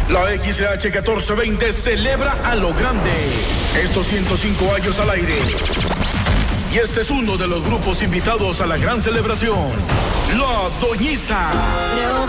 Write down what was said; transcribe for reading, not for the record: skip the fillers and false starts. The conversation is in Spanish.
La XH 1420 celebra a lo grande estos 105 años al aire. Y este es uno de los grupos invitados a la gran celebración, La Doñiza. Creo